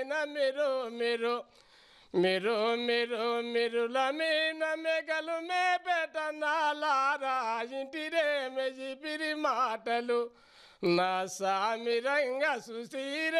మీన మీరు మీరు మీరు మీరు మీరులమీన మేఘలు మే పెట్టనాలారా ఇంటిరే మెజిపిరి మాటలు నా సామిరంగా సుశీరే